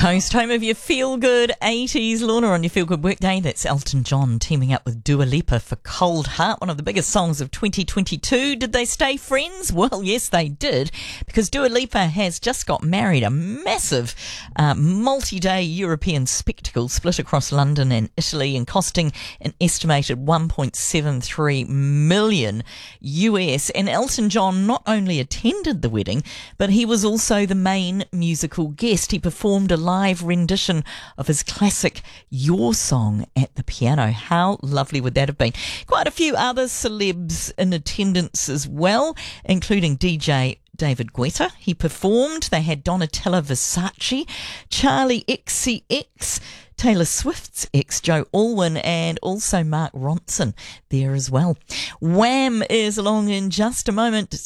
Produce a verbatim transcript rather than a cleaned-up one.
Coast, home of your feel-good eighties. Lorna on your feel-good workday. That's Elton John teaming up with Dua Lipa for Cold Heart, one of the biggest songs of twenty twenty-two. Did they stay friends? Well, yes, they did, because Dua Lipa has just got married. A massive uh, multi-day European spectacle split across London and Italy and costing an estimated one point seven three million U S. And Elton John not only attended the wedding, but he was also the main musical guest. He performed a live rendition of his classic Your Song at the piano. How lovely would that have been? Quite a few other celebs in attendance as well, including D J David Guetta. He performed. They had Donatella Versace, Charlie X C X, Taylor Swift's ex, Joe Alwyn, and also Mark Ronson there as well. Wham is along in just a moment.